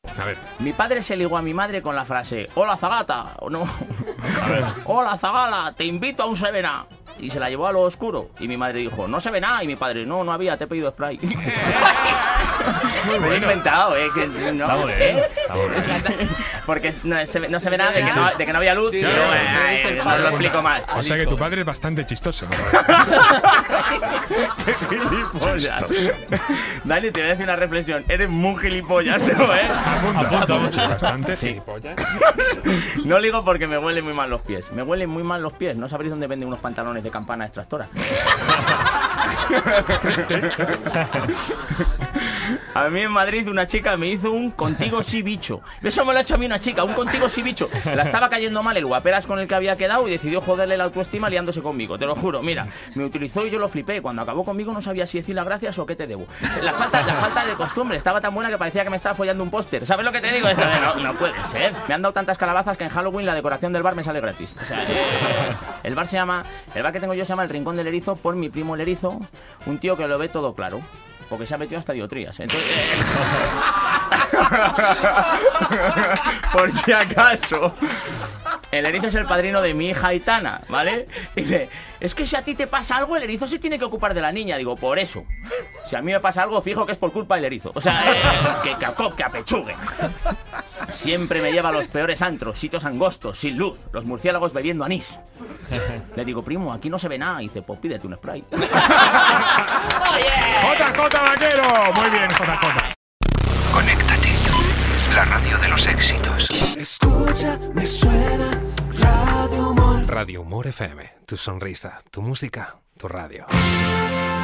A ver. Mi padre se ligó a mi madre con la frase: hola Zagata, o no. Hola Zagala, te invito a un 7-Up. Y se la llevó a lo oscuro. Y mi madre dijo: no se ve nada. Y mi padre: no había, te he pedido spray. Me lo he inventado, que no, Está muy bien, está muy bien. Porque no se ve nada de que no había luz. Sí, No lo explico más. O sea que tu padre es bastante chistoso, ¿no? ¡Qué gilipollas! Dani, te voy a decir una reflexión. Eres muy gilipollas, ¿no, Apunta. Bastante Sí. gilipollas. No ligo porque me huelen muy mal los pies. Me huelen muy mal los pies. No sabréis dónde venden unos pantalones de campana extractora. A mí en Madrid una chica me hizo un contigo sí bicho. Eso me lo ha hecho a mí una chica, un contigo sí bicho. La estaba cayendo mal el guaperas con el que había quedado y decidió joderle la autoestima liándose conmigo. Te lo juro, mira, me utilizó y yo lo flipé. Cuando acabó conmigo no sabía si decir las gracias o qué te debo. La falta de costumbre estaba tan buena que parecía que me estaba follando un póster. ¿Sabes lo que te digo? No puede ser. Me han dado tantas calabazas que en Halloween la decoración del bar me sale gratis. O sea, el bar que tengo yo se llama El Rincón del Erizo por mi primo el Erizo, un tío que lo ve todo claro. Porque se ha metido hasta diotrías. Entonces, por si acaso, el erizo es el padrino de mi hija Aitana, ¿vale? Y dice: es que si a ti te pasa algo, el erizo se tiene que ocupar de la niña. Digo: por eso. Si a mí me pasa algo, fijo que es por culpa del erizo. O sea, que apechugue. Siempre me lleva a los peores antros, sitios angostos, sin luz, los murciélagos bebiendo anís. Le digo: primo, aquí no se ve nada. Y dice: pues pídete un spray. JJ Vaquero. Muy bien, JJ. Conéctate. La radio de los éxitos. Escucha, me suena Radio Humor. Radio Humor FM. Tu sonrisa, tu música, tu radio.